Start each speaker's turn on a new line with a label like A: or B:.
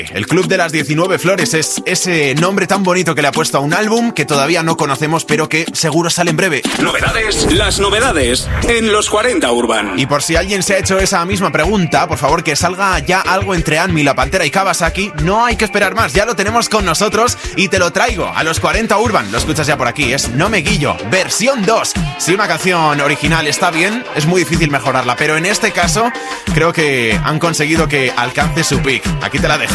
A: El Club de las 19 Flores es ese nombre tan bonito que le ha puesto a un álbum que todavía no conocemos, pero que seguro sale en breve.
B: Novedades, las novedades en los 40 Urban.
A: Y por si alguien se ha hecho esa misma pregunta, por favor que salga ya algo entre Anmi, La Pantera y Kawasaki. No hay que esperar más, ya lo tenemos con nosotros y te lo traigo a los 40 Urban. Lo escuchas ya por aquí, es No Me Guillo, versión 2. Si una canción original está bien, es muy difícil mejorarla, pero en este caso creo que han conseguido que alcance su peak. Aquí te la dejo.